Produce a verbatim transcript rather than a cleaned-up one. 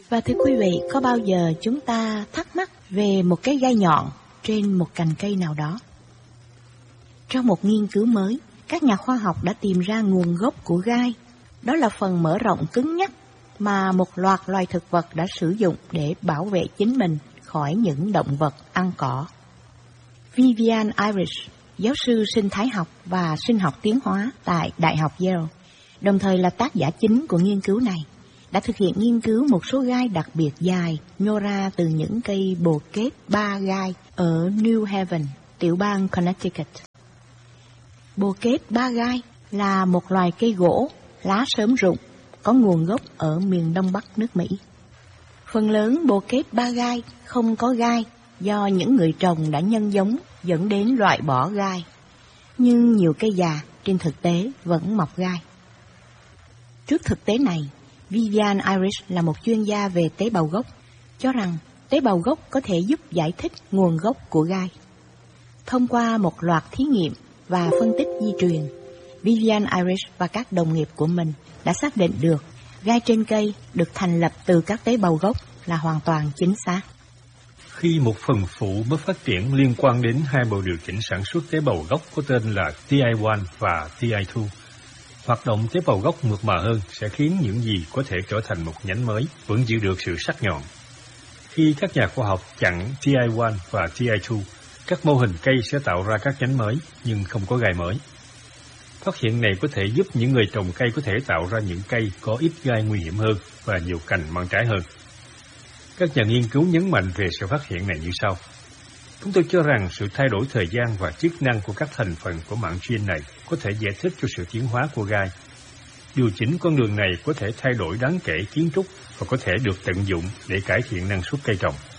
Và thưa quý vị, có bao giờ chúng ta thắc mắc về một cái gai nhọn trên một cành cây nào đó? Trong một nghiên cứu mới, các nhà khoa học đã tìm ra nguồn gốc của gai. Đó là phần mở rộng cứng nhắc mà một loạt loài thực vật đã sử dụng để bảo vệ chính mình khỏi những động vật ăn cỏ. Vivian Irish, giáo sư sinh thái học và sinh học tiến hóa tại Đại học Yale, đồng thời là tác giả chính của nghiên cứu này, đã thực hiện nghiên cứu một số gai đặc biệt dài nhô ra từ những cây bồ kết ba gai ở New Haven, tiểu bang Connecticut. Bồ kết ba gai là một loài cây gỗ, lá sớm rụng, có nguồn gốc ở miền Đông Bắc nước Mỹ. Phần lớn bồ kết ba gai không có gai do những người trồng đã nhân giống dẫn đến loại bỏ gai. Nhưng nhiều cây già trên thực tế vẫn mọc gai. Trước thực tế này, Vivian Irish là một chuyên gia về tế bào gốc, cho rằng tế bào gốc có thể giúp giải thích nguồn gốc của gai. Thông qua một loạt thí nghiệm và phân tích di truyền, Vivian Irish và các đồng nghiệp của mình đã xác định được gai trên cây được thành lập từ các tế bào gốc là hoàn toàn chính xác. Khi một phần phụ mới phát triển liên quan đến hai bộ điều chỉnh sản xuất tế bào gốc có tên là T I một và T I hai, hoạt động tế bào gốc mượt mà hơn sẽ khiến những gì có thể trở thành một nhánh mới vẫn giữ được sự sắc nhọn. Khi các nhà khoa học chặn T I một và T I hai, các mô hình cây sẽ tạo ra các nhánh mới nhưng không có gai mới. Phát hiện này có thể giúp những người trồng cây có thể tạo ra những cây có ít gai nguy hiểm hơn và nhiều cành mang trái hơn. Các nhà nghiên cứu nhấn mạnh về sự phát hiện này như sau. Chúng tôi cho rằng sự thay đổi thời gian và chức năng của các thành phần của mạng gen này có thể giải thích cho sự tiến hóa của gai. Điều chỉnh con đường này có thể thay đổi đáng kể kiến trúc và có thể được tận dụng để cải thiện năng suất cây trồng.